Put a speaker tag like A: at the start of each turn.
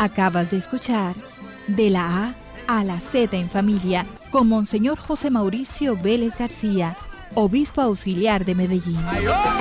A: Acabas de escuchar De la A a la Z en Familia con Monseñor José Mauricio Vélez García, obispo auxiliar de Medellín.